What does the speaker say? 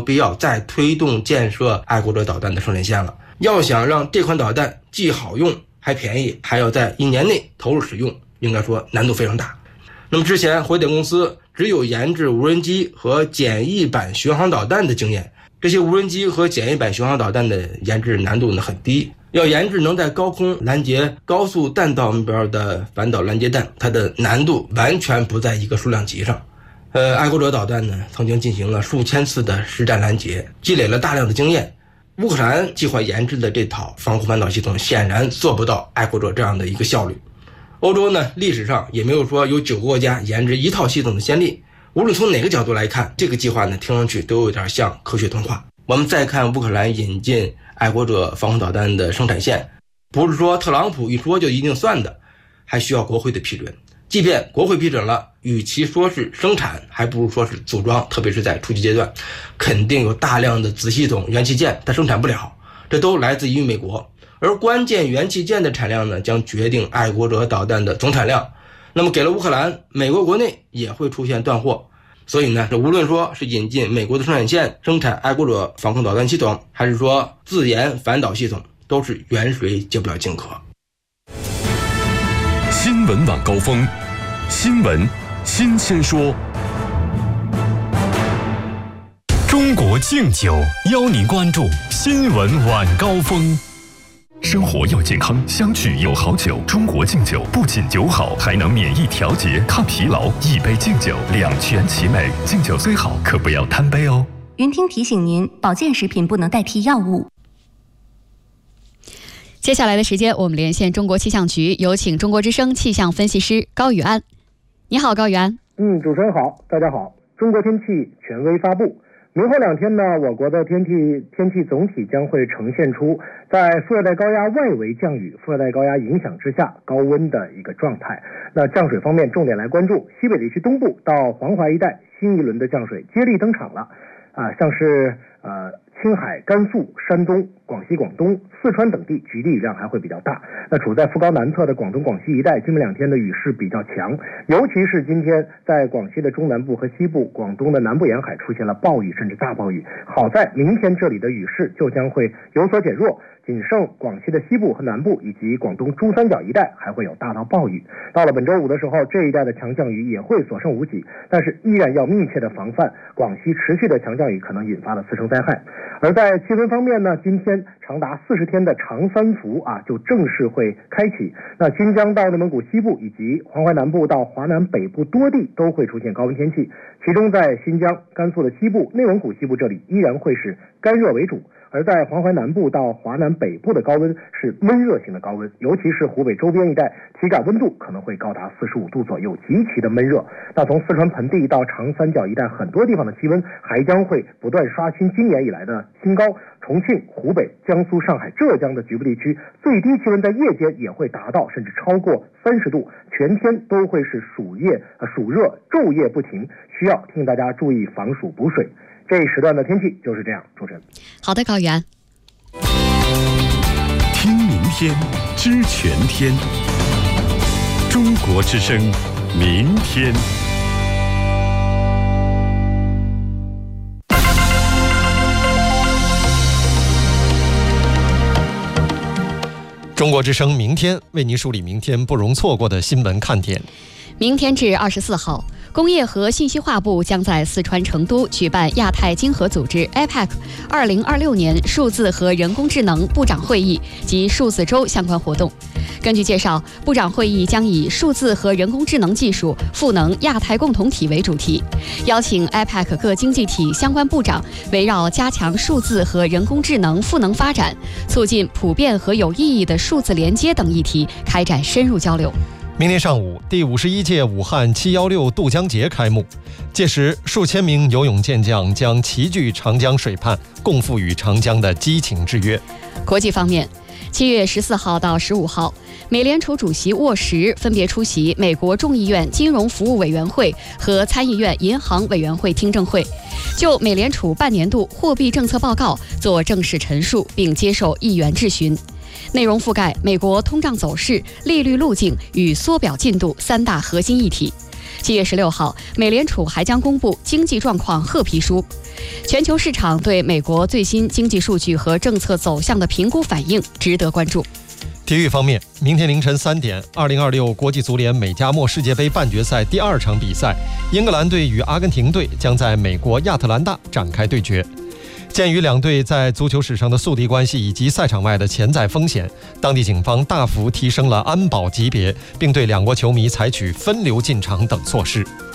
必要再推动建设爱国者导弹的生产线了。要想让这款导弹既好用还便宜，还要在1年内投入使用，应该说难度非常大。那么之前火点公司只有研制无人机和简易版巡航导弹的经验，这些无人机和简易版巡航导弹的研制难度呢很低，要研制能在高空拦截高速弹道目标的反导拦截弹，它的难度完全不在一个数量级上。爱国者导弹呢曾经进行了数千次的实战拦截，积累了大量的经验。乌克兰计划研制的这套防空反导系统显然做不到爱国者这样的一个效率。欧洲呢历史上也没有说有9个国家研制一套系统的先例。无论从哪个角度来看，这个计划呢听上去都有点像科学童话。我们再看乌克兰引进爱国者防空导弹的生产线，不是说特朗普一说就一定算的，还需要国会的批准。即便国会批准了，与其说是生产，还不如说是组装，特别是在初级阶段，肯定有大量的子系统元器件它生产不了，这都来自于美国。而关键元器件的产量呢，将决定爱国者导弹的总产量。那么给了乌克兰，美国国内也会出现断货。所以呢，无论说是引进美国的生产线生产爱国者防空导弹系统，还是说自研反导系统，都是远水解不了近渴。 新闻晚高峰，新闻新鲜说。中国敬酒邀您关注新闻晚高峰。生活要健康，相聚有好酒。中国敬酒不仅酒好，还能免疫调节、抗疲劳。一杯敬酒，两全其美。敬酒虽好，可不要贪杯哦。 云听提醒您，保健食品不能代替药物。 接下来的时间，我们连线中国气象局，有请中国之声气象分析师高宇安。你好，高宇安。 主持人好，大家好。中国天气权威发布。明后2天呢，我国的天气总体将会呈现出在副热带高压外围降雨、副热带高压影响之下高温的一个状态。那降水方面，重点来关注西北地区东部到黄淮一带新一轮的降水接力登场了像是青海、甘肃、山东、广西、广东、四川等地局地雨量还会比较大。那处在副高南侧的广东、广西一带，今明2天的雨势比较强，尤其是今天在广西的中南部和西部、广东的南部沿海出现了暴雨甚至大暴雨。好在明天这里的雨势就将会有所减弱，仅剩广西的西部和南部以及广东珠三角一带还会有大到暴雨。到了本周五的时候，这一带的强降雨也会所剩无几，但是依然要密切的防范广西持续的强降雨可能引发的次生灾害。而在气温方面呢，今天长达40天的长三伏就正式会开启。那新疆到内蒙古西部以及黄淮南部到华南北部多地都会出现高温天气，其中在新疆、甘肃的西部、内蒙古西部这里依然会是干热为主。而在黄淮南部到华南北部的高温是闷热型的高温，尤其是湖北周边一带，体感温度可能会高达45度左右，极其的闷热。那从四川盆地到长三角一带很多地方的气温还将会不断刷新今年以来的新高。重庆、湖北、江苏、上海、浙江的局部地区最低气温在夜间也会达到甚至超过30度，全天都会是暑热，昼夜不停，需要提醒大家注意防暑补水。这一时段的天气就是这样，主持人。 好的，高宇安。 听明天，知全天。中国之声，明天。 中国之声明天为您梳理明天不容错过的新闻看点。 明天至24号，工业和信息化部将在四川成都举办亚太经合组织 APEC 2026年数字和人工智能部长会议及数字周相关活动。根据介绍，部长会议将以数字和人工智能技术赋能亚太共同体为主题，邀请 APEC 各经济体相关部长围绕加强数字和人工智能赋能发展、促进普遍和有意义的数字连接等议题开展深入交流。 明天上午，第51届武汉716渡江节开幕，届时数千名游泳健将将齐聚长江水畔，共赴与长江的激情之约。 国际方面，7月14号到15号，美联储主席沃什分别出席美国众议院金融服务委员会和参议院银行委员会听证会，就美联储半年度货币政策报告做正式陈述，并接受议员质询。内容覆盖美国通胀走势、利率路径与缩表进度3大核心议题。 7月16号，美联储还将公布经济状况褐皮书。全球市场对美国最新经济数据和政策走向的评估反应值得关注。 体育方面，明天凌晨3点，2026国际足联美加墨世界杯半决赛第2场比赛，英格兰队与阿根廷队将在美国亚特兰大展开对决。鉴于两队在足球史上的宿敌关系以及赛场外的潜在风险，当地警方大幅提升了安保级别，并对两国球迷采取分流进场等措施。